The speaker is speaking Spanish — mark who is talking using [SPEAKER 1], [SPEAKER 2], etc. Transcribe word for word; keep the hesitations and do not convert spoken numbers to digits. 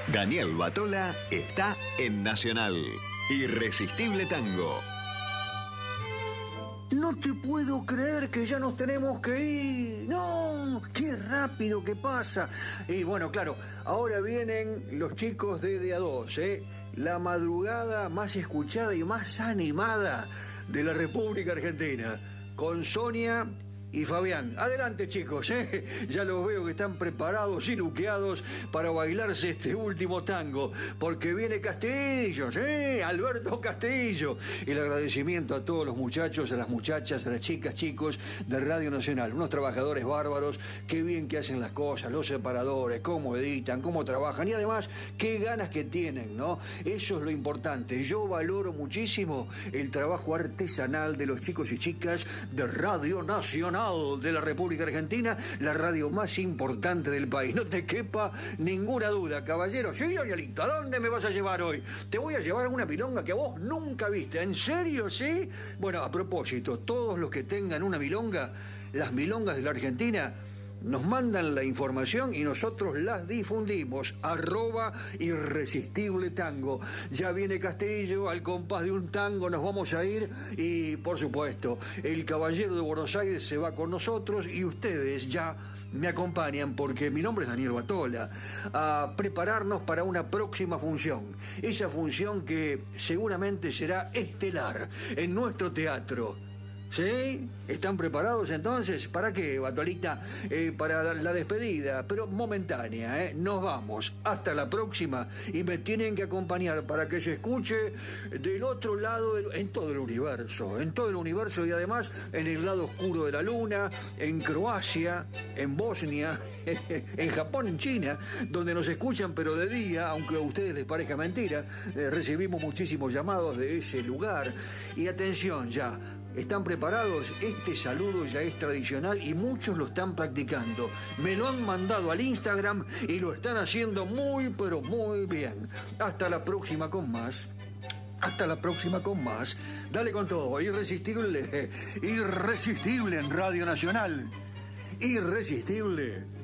[SPEAKER 1] Daniel Batola está en Nacional. Irresistible Tango.
[SPEAKER 2] No te puedo creer que ya nos tenemos que ir. No, qué rápido que pasa. Y bueno, claro, ahora vienen los chicos de D A dos, ¿eh? La madrugada más escuchada y más animada de la República Argentina. Con Sonia y Fabián. Adelante, chicos, ¿eh? Ya los veo que están preparados y luqueados para bailarse este último tango, porque viene Castillo, ¿eh? Alberto Castillo. El agradecimiento a todos los muchachos, a las muchachas, a las chicas, chicos de Radio Nacional. Unos trabajadores bárbaros, qué bien que hacen las cosas, los separadores, cómo editan, cómo trabajan y además qué ganas que tienen, ¿no? Eso es lo importante. Yo valoro muchísimo el trabajo artesanal de los chicos y chicas de Radio Nacional de la República Argentina, la radio más importante del país. No te quepa ninguna duda, caballero. Sí, Danielito, ¿a dónde me vas a llevar hoy? Te voy a llevar a una milonga que vos nunca viste. ¿En serio, sí? Bueno, a propósito, todos los que tengan una milonga, las milongas de la Argentina, nos mandan la información y nosotros las difundimos. Arroba Irresistible Tango. Ya viene Castillo, al compás de un tango nos vamos a ir y, por supuesto, el caballero de Buenos Aires se va con nosotros y ustedes ya me acompañan, porque mi nombre es Daniel Batola, a prepararnos para una próxima función. Esa función que seguramente será estelar en nuestro teatro. ¿Sí? ¿Están preparados entonces? ¿Para qué, Batolita? Eh, para la despedida, pero momentánea, ¿eh? Nos vamos. Hasta la próxima. Y me tienen que acompañar para que se escuche del otro lado, del, en todo el universo. En todo el universo y además en el lado oscuro de la luna, en Croacia, en Bosnia, en Japón, en China, donde nos escuchan pero de día, aunque a ustedes les parezca mentira. Eh, recibimos muchísimos llamados de ese lugar. Y atención ya. ¿Están preparados? Este saludo ya es tradicional y muchos lo están practicando. Me lo han mandado al Instagram y lo están haciendo muy, pero muy bien. Hasta la próxima con más. Hasta la próxima con más. Dale con todo. Irresistible. Irresistible en Radio Nacional. Irresistible.